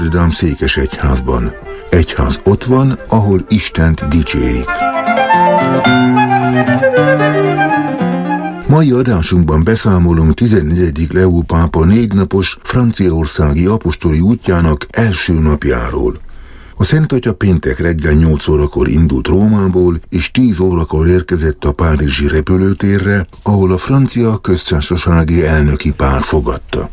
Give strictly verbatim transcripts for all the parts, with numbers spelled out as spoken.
Notre-Dame székesegyházban. Egyház ott van, ahol Istent dicsérik. Mai adásunkban beszámolunk tizennegyedik Leó pápa négynapos franciaországi apostoli útjának első napjáról. A Szent Atya péntek reggel nyolc órakor indult Rómából, és tíz órakor érkezett a párizsi repülőtérre, ahol a francia köztársasági elnöki pár fogadta.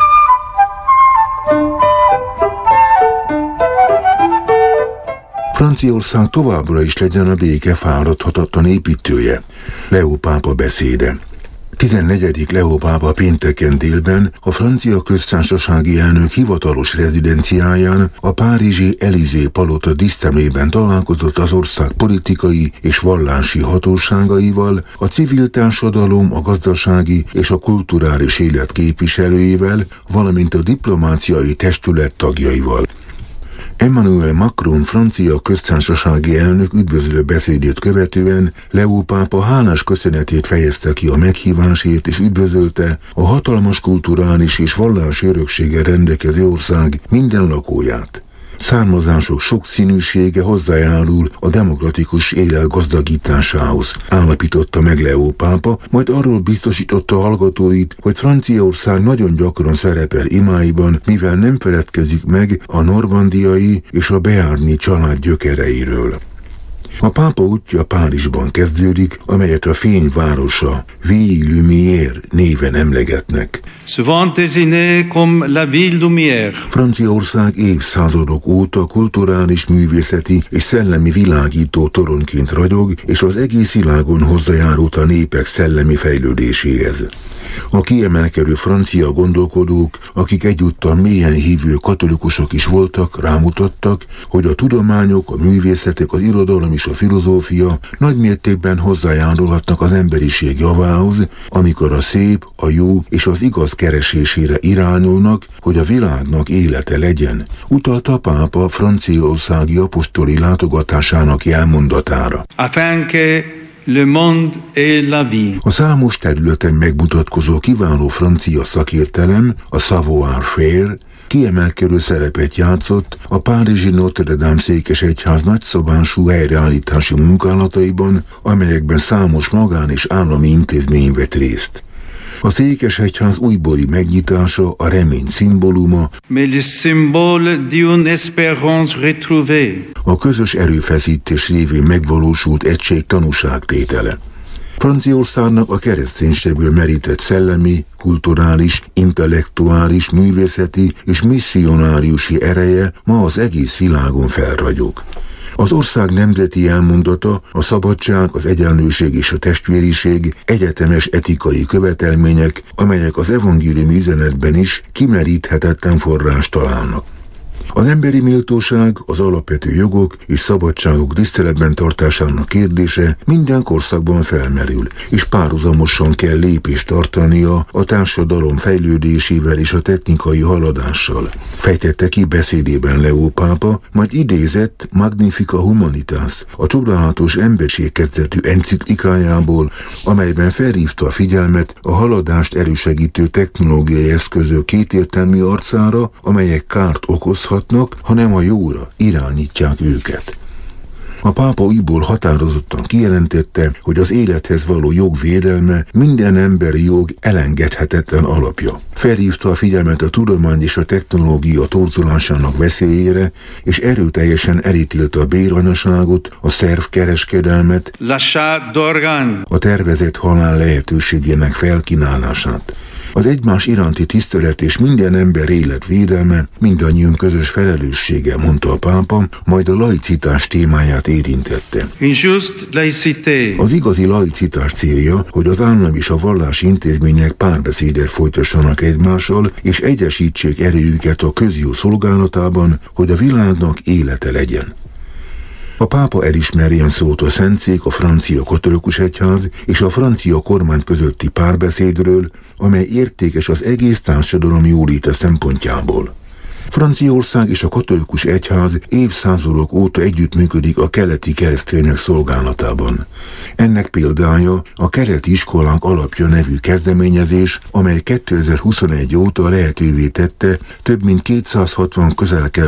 Franciaország továbbra is legyen a béke fáradhatatlan építője. Leó pápa beszéde. tizennegyedik Leó pápa pénteken délben a francia köztársasági elnök hivatalos rezidenciáján, a párizsi Élysée palota dísztermében találkozott az ország politikai és vallási hatóságaival, a civil társadalom, a gazdasági és a kulturális élet képviselőivel, valamint a diplomáciai testület tagjaival. Emmanuel Macron francia köztársasági elnök üdvözlő beszédét követően Leó pápa hálás köszönetét fejezte ki a meghívásért, és üdvözölte a hatalmas kulturális és vallási örökséggel rendelkező ország minden lakóját. Származások sokszínűsége hozzájárul a demokratikus élet gazdagításához, állapította meg Leó pápa, majd arról biztosította hallgatóit, hogy Franciaország nagyon gyakran szerepel imáiban, mivel nem feledkezik meg a normandiai és a Bearni család gyökereiről. A pápa útja Párizsban kezdődik, amelyet a fény városa, Ville Lumière néven emlegetnek. Souvent désigné comme la ville lumière. Franciaország évszázadok óta kulturális, művészeti és szellemi világító toronyként ragyog, és az egész világon hozzájárult a népek szellemi fejlődéséhez. A kiemelkedő francia gondolkodók, akik egyúttal mélyen hívő katolikusok is voltak, rámutattak, hogy a tudományok, a művészetek, az irodalom és a filozófia nagy mértékben hozzájárulhatnak az emberiség javához, amikor a szép, a jó és az igaz keresésére irányulnak, hogy a világnak élete legyen, utalta a pápa franciaországi apostoli látogatásának jelmondatára. Afin que le monde et la vie. A számos területen megmutatkozó kiváló francia szakértelem, a savoir-faire, kiemelkedő szerepet játszott a párizsi Notre-Dame székesegyház nagyszabású helyreállítási munkálataiban, amelyekben számos magán és állami intézmény vett részt. A székesegyház újbóli megnyitása a remény szimbóluma, mais le symbole d'une espérance retrouvée. A közös erőfeszítés révén megvalósult egység tanúságtétele. Franciaországnak a kereszténységből merített szellemi, kulturális, intellektuális, művészeti és misszionáriusi ereje ma az egész világon felragyog. Az ország nemzeti elmondata, a szabadság, az egyenlőség és a testvériség egyetemes etikai követelmények, amelyek az evangéliumi üzenetben is kimeríthetetlen forrást találnak. Az emberi méltóság, az alapvető jogok és szabadságok tiszteletben tartásának kérdése minden korszakban felmerül, és párhuzamosan kell lépést tartania a társadalom fejlődésével és a technikai haladással. Fejtette ki beszédében Leó pápa, majd idézett Magnifica Humanitas, a csodálatos emberiség kezdetű enciklikájából, amelyben felhívta a figyelmet a haladást elősegítő technológiai eszközök kétértelmű arcára, amelyek kárt okozhat, hanem a jóra irányítják őket. A pápa újból határozottan kijelentette, hogy az élethez való jog védelme minden emberi jog elengedhetetlen alapja. Felhívta a figyelmet a tudomány és a technológia torzulásának veszélyére, és erőteljesen elítélte a béranyaságot, a szervkereskedelmet, a tervezett halál lehetőségének felkínálását. Az egymás iránti tisztelet és minden ember életvédelme mindannyiunk közös felelőssége, mondta a pápa, majd a laicitás témáját érintette. Az igazi laicitás célja, hogy az állam és a vallási intézmények párbeszédet folytassanak egymással, és egyesítsék erejüket a közjó szolgálatában, hogy a világnak élete legyen. A pápa elismerjen szólt a Szentszék, a francia katolikus egyház és a francia kormány közötti párbeszédről, amely értékes az egész társadalom jóléte szempontjából. Franciaország és a katolikus egyház évszázadok óta együttműködik a keleti keresztények szolgálatában. Ennek példája a Keleti Iskolánk Alapja nevű kezdeményezés, amely kétezer-huszonegy óta lehetővé tette több mint kétszázhatvan közel